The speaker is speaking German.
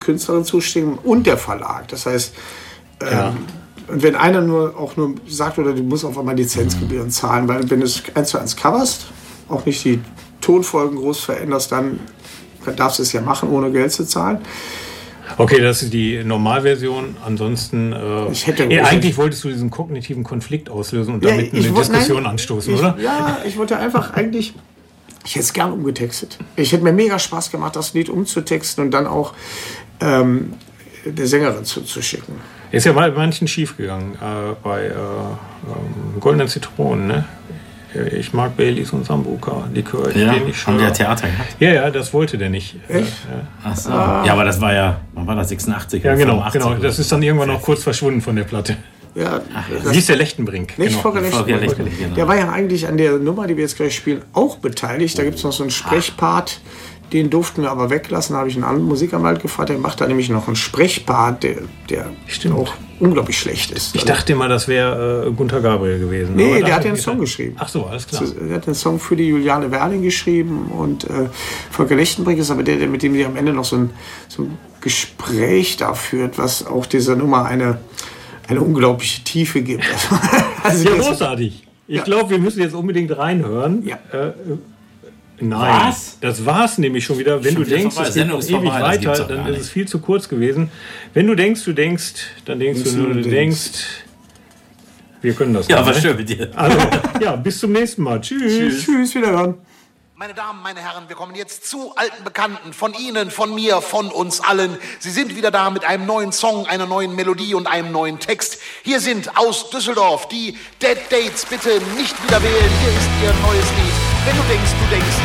Künstlerin zustimmen und der Verlag. Das heißt, und wenn einer nur sagt, oder du musst auf einmal Lizenzgebühren zahlen, weil wenn du es 1:1 coverst, auch nicht die Tonfolgen groß veränderst, dann darfst du es ja machen, ohne Geld zu zahlen. Okay, das ist die Normalversion. Ansonsten, eigentlich wolltest du diesen kognitiven Konflikt auslösen und damit eine Diskussion anstoßen, oder? Ja, ich wollte einfach ich hätte es gern umgetextet. Ich hätte mir mega Spaß gemacht, das Lied umzutexten und dann auch der Sängerin zuzuschicken. Ist ja bei manchen schiefgegangen, bei Goldenen Zitronen, ne? Ich mag Baileys und Sambuca, Likör. Haben die ja Theater gehabt? Ja, das wollte der nicht. Echt? Ach so. Ja, aber das war ja, wann war das, 86? Ja, genau. Das ist dann irgendwann noch kurz verschwunden von der Platte. Ja, Wie ist der Lechtenbrink? Nicht genau. Volker Lechtenbrink. Genau. Der war ja eigentlich an der Nummer, die wir jetzt gleich spielen, auch beteiligt. Da gibt es noch so einen Sprechpart, den durften wir aber weglassen. Da habe ich einen anderen Musikanwalt gefragt, der macht da nämlich noch einen Sprechpart, der auch unglaublich schlecht ist. Ich dachte immer, das wäre Gunter Gabriel gewesen. Nee, der hat ja einen Song geschrieben. Ach so, alles klar. Er hat einen Song für die Juliane Werling geschrieben und Volker Lechtenbrink ist aber der, mit dem sie am Ende noch so ein Gespräch da führt, was auch dieser Nummer eine unglaubliche Tiefe gibt. Also ja, großartig. Ich glaube, wir müssen jetzt unbedingt reinhören. Ja. Nein, das war's nämlich schon wieder. Wenn du denkst, es geht noch ewig weiter, dann ist es viel zu kurz gewesen. Wenn du denkst, dann denkst du nur, du denkst. Wir können das. Ja, war schön mit dir. Also, ja, bis zum nächsten Mal. Tschüss. Tschüss, wiederhören. Meine Damen, meine Herren, wir kommen jetzt zu alten Bekannten, von Ihnen, von mir, von uns allen. Sie sind wieder da mit einem neuen Song, einer neuen Melodie und einem neuen Text. Hier sind aus Düsseldorf die Dead Dates. Bitte nicht wieder wählen. Hier ist Ihr neues Lied. Wenn du denkst,